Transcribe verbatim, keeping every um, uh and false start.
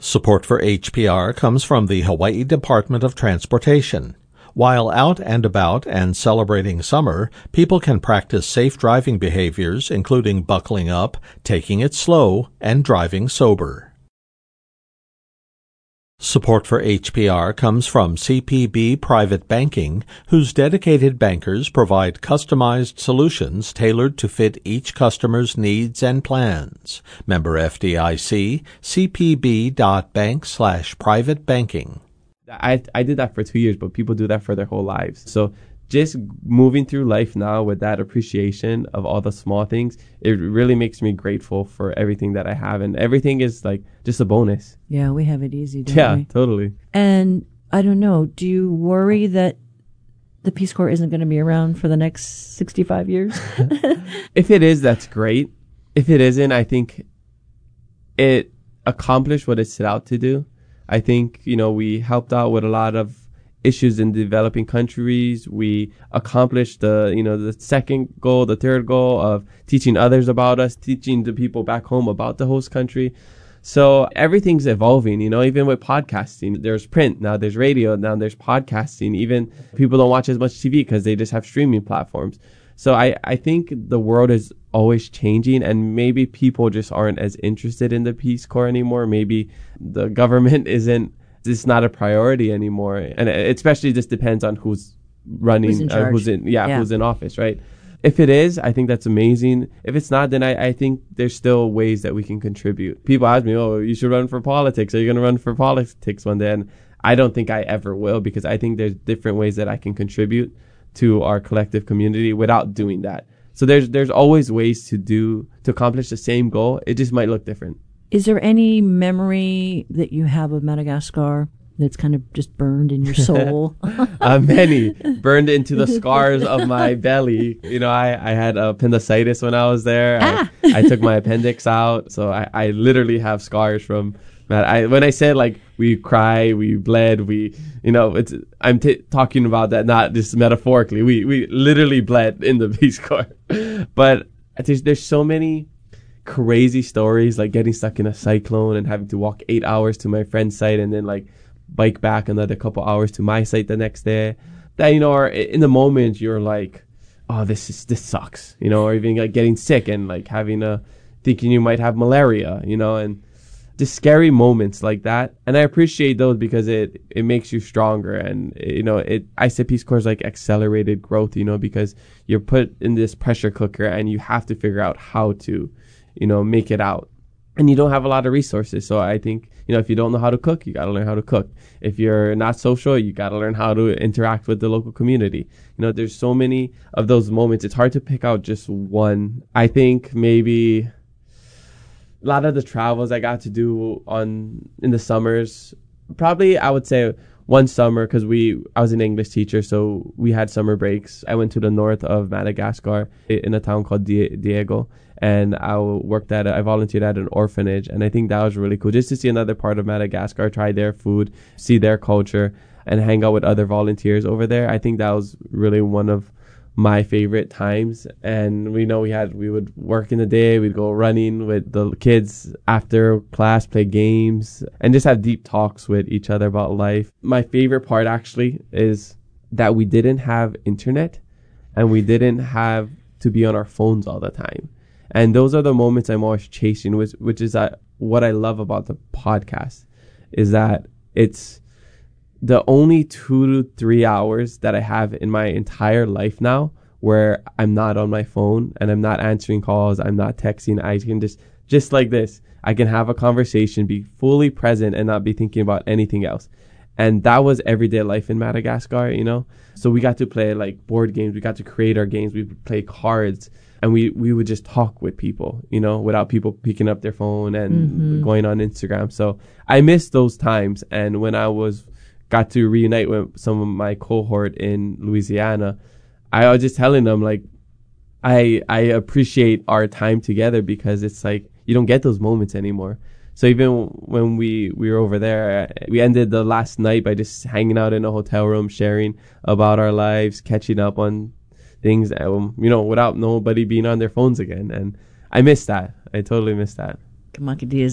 Support for H P R comes from the Hawaii Department of Transportation. While out and about and celebrating summer, people can practice safe driving behaviors, including buckling up, taking it slow, and driving sober. Support for H P R comes from C P B Private Banking, whose dedicated bankers provide customized solutions tailored to fit each customer's needs and plans. Member F D I C, cpb.bank slash private banking. I, I did that for two years, but people do that for their whole lives. So just moving through life now with that appreciation of all the small things, it really makes me grateful for everything that I have. And everything is like just a bonus. Yeah, we have it easy, don't yeah, we? Yeah, totally. And I don't know, do you worry that the Peace Corps isn't going to be around for the next sixty-five years? If it is, that's great. If it isn't, I think it accomplished what it set out to do. I think, you know, we helped out with a lot of issues in developing countries. We accomplished the, you know, the second goal, the third goal of teaching others about us, teaching the people back home about the host country. So everything's evolving, you know, even with podcasting. There's print, now there's radio, now there's podcasting. Even people don't watch as much T V because they just have streaming platforms. So I, I think the world is always changing, and maybe people just aren't as interested in the Peace Corps anymore. Maybe the government isn't, it's not a priority anymore. And it especially just depends on who's running, who's in, uh, who's in yeah, yeah, who's in office, right? If it is, I think that's amazing. If it's not, then I, I think there's still ways that we can contribute. People ask me, oh, you should run for politics. Are you going to run for politics one day? And I don't think I ever will, because I think there's different ways that I can contribute to our collective community without doing that. So there's there's always ways to do to accomplish the same goal. It just might look different. Is there any memory that you have of Madagascar that's kind of just burned in your soul? uh, many burned into the scars of my belly. You know, I, I had appendicitis when I was there. Ah. I, I took my appendix out, so I, I literally have scars from that. I when I said like we cry, we bled, we you know, it's I'm t- talking about that not just metaphorically. We we literally bled in the Peace Corps. But there's there's so many crazy stories, like getting stuck in a cyclone and having to walk eight hours to my friend's site and then like bike back another couple hours to my site the next day. That, you know, or in the moment you're like, oh, this is this sucks, you know, or even like getting sick and like having a thinking you might have malaria, you know, and just scary moments like that. And I appreciate those because it it makes you stronger. And you know, it I say Peace Corps is like accelerated growth, you know, because you're put in this pressure cooker and you have to figure out how to, you know, make it out. And you don't have a lot of resources. So I think, you know, if you don't know how to cook, you got to learn how to cook. If you're not social, you got to learn how to interact with the local community. You know, there's so many of those moments. It's hard to pick out just one. I think maybe a lot of the travels I got to do on in the summers, probably I would say one summer, because we I was an English teacher, so we had summer breaks. I went to the north of Madagascar in a town called Die- Diego. And I worked at, a, I volunteered at an orphanage. And I think that was really cool, just to see another part of Madagascar, try their food, see their culture, and hang out with other volunteers over there. I think that was really one of my favorite times. And we know we had, we would work in the day, we'd go running with the kids after class, play games, and just have deep talks with each other about life. My favorite part actually is that we didn't have internet and we didn't have to be on our phones all the time. And those are the moments I'm always chasing, which, which is uh, what I love about the podcast, is that it's the only two to three hours that I have in my entire life now where I'm not on my phone and I'm not answering calls, I'm not texting. I can just, just like this, I can have a conversation, be fully present and not be thinking about anything else. And that was everyday life in Madagascar, you know? So we got to play like board games. We got to create our games. We would play cards. And we, we would just talk with people, you know, without people picking up their phone and mm-hmm. going on Instagram. So I miss those times. And when I was got to reunite with some of my cohort in Louisiana, I was just telling them, like, I I appreciate our time together because it's like you don't get those moments anymore. So even when we, we were over there, we ended the last night by just hanging out in a hotel room, sharing about our lives, catching up on things, um, you know, without nobody being on their phones again. And I miss that. I totally miss that. Kamakadias